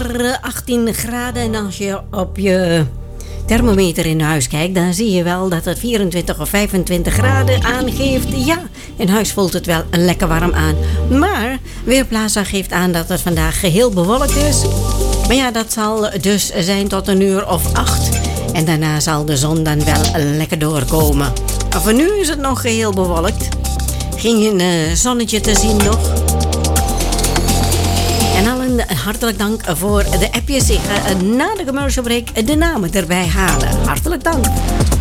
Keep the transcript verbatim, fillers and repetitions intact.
ongeveer achttien graden. En als je op je thermometer in huis kijkt, dan zie je wel dat het vierentwintig of vijfentwintig graden aangeeft. Ja, in huis voelt het wel lekker warm aan. Maar Weerplaza geeft aan dat het vandaag geheel bewolkt is. Maar ja, dat zal dus zijn tot een uur of acht. En daarna zal de zon dan wel lekker doorkomen. Maar voor nu is het nog geheel bewolkt. Geen uh, zonnetje te zien nog. En allen hartelijk dank voor de appjes. Ik ga na de commercial break de namen erbij halen. Hartelijk dank.